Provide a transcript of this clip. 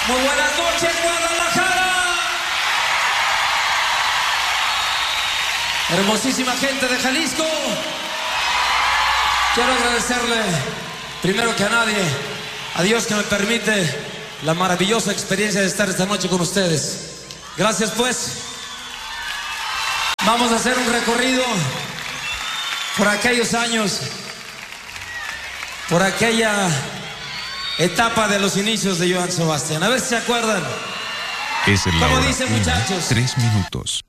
Muy buenas noches, Guadalajara. Hermosísima gente de Jalisco. Quiero agradecerle, primero que a nadie, a Dios que me permite la maravillosa experiencia de estar esta noche con ustedes. Gracias, pues. Vamos a hacer un recorrido por aquellos años, por aquella etapa de los inicios de Johann Sebastian. A ver si se acuerdan. Es la ¿Cómo hora dice, muchachos? 3 minutos.